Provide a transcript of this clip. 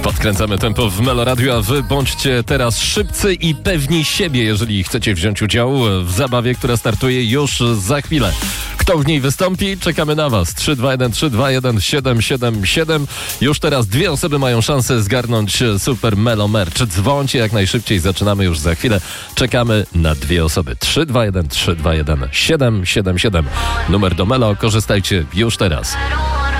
Podkręcamy tempo w Melo Radio, a wy bądźcie teraz szybcy i pewni siebie, jeżeli chcecie wziąć udział w zabawie, która startuje już za chwilę. Kto w niej wystąpi? Czekamy na was. 321-321-777. Już teraz 2 osoby mają szansę zgarnąć Super Melo Merch. Dzwońcie jak najszybciej, zaczynamy już za chwilę. Czekamy na 2 osoby. 321-321-777. Numer do Melo, korzystajcie już teraz.